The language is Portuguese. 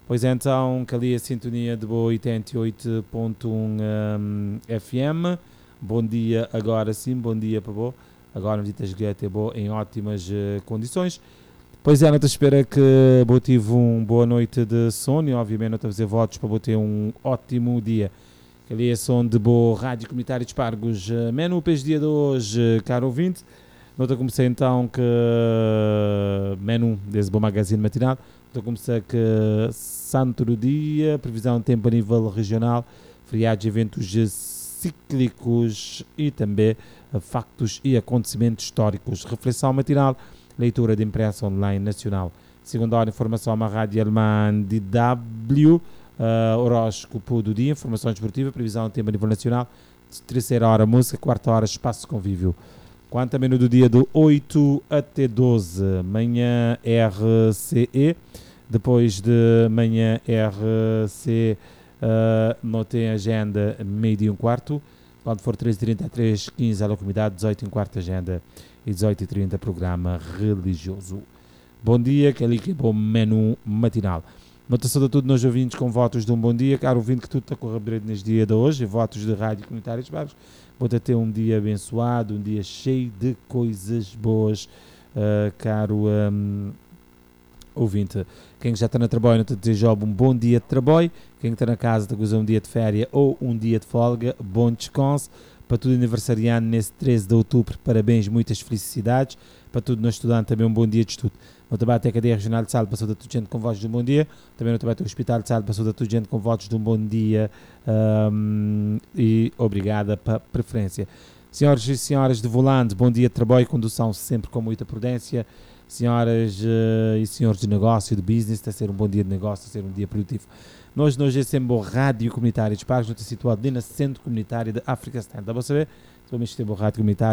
Pois então, que ali a sintonia de boa 88.1 FM. Bom dia, agora sim, bom dia para boa. Agora me ditas que é boa em ótimas condições. Pois é, não te espera que eu tive uma boa noite de sono e obviamente não te a fazer votos para ter um ótimo dia. Que ali é som de boa Rádio Comunitária de Espargos. Menu para este dia de hoje, caro ouvinte. Não te comecei então que menu desse bom magazine matinal. Então começar que santo do dia, previsão de tempo a nível regional, feriados, eventos cíclicos e também factos e acontecimentos históricos. Reflexão matinal, leitura de imprensa online nacional. Segunda hora, informação à rádio alemã DW, horóscopo do dia, informação esportiva, previsão de tempo a nível nacional. Terceira hora, música. Quarta hora, espaço convívio. Quanto a menu do dia do 8 até 12, manhã RCE, depois de manhã RC não tem agenda meio-dia e um quarto, quando for 13h30 a 3h15 a localidade, 18 e um quarto agenda e 18h30 programa religioso. Bom dia, que ali que é bom menu matinal. Notação de tudo nos ouvintes com votos de um bom dia, caro ouvinte que tudo está a correr direito neste dia de hoje, votos de Rádio Comunitária de Espargos. Vou ter um dia abençoado, um dia cheio de coisas boas, caro ouvinte. Quem já está no trabalho, não te desejo um bom dia de trabalho. Quem está na casa, está a usar um dia de férias ou um dia de folga, bom descanso. Para todo aniversariante nesse 13 de outubro, parabéns, muitas felicidades. Para todo nosso estudante também um bom dia de estudo. No trabalho até a cadeia regional de Salto passou da tua gente com votos de um bom dia. Também no trabalho do Hospital de Salto passou da tua gente com votos de um bom dia e obrigada pela preferência. Senhoras e senhoras de volante, bom dia de trabalho e condução sempre com muita prudência. Senhoras e senhores de negócio, de business, está a ser um bom dia de negócio, está a ser um dia produtivo. Nós é sempre o Rádio Comunitária de Espargos, não está situado ali na centro comunitária de África Stand. Dá para saber? Vamos ter o Rádio Comunitário